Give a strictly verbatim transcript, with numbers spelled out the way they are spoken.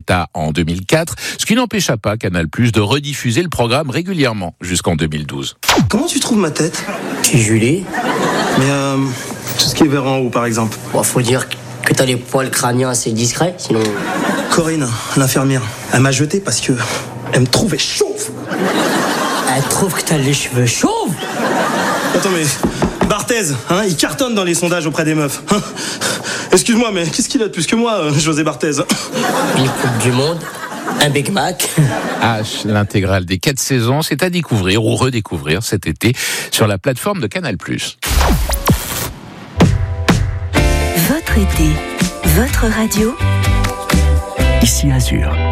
Colanta en deux mille quatre, ce qui n'empêcha pas Canal+ de rediffuser le programme régulièrement jusqu'en deux mille douze. Comment tu trouves ma tête ? C'est Julie. Mais euh, tout ce qui est vers en haut, par exemple. Bon, faut dire que t'as les poils crâniens assez discrets, sinon... Corinne, l'infirmière, elle m'a jeté parce que elle me trouvait chauve. Elle trouve que t'as les cheveux chauves. Attends, mais Barthez, hein, il cartonne dans les sondages auprès des meufs. Hein. Excuse-moi, mais qu'est-ce qu'il a de plus que moi, euh, José Barthez ? Une coupe du monde, un Big Mac. H, l'intégrale des quatre saisons, c'est à découvrir ou redécouvrir cet été sur la plateforme de Canal+. Votre été, votre radio. Ici Azur.